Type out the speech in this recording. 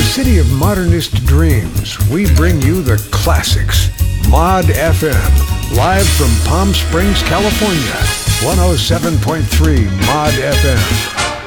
city of modernist dreams, we bring you the classics. Mod FM, live from Palm Springs, California. 107.3 Mod FM.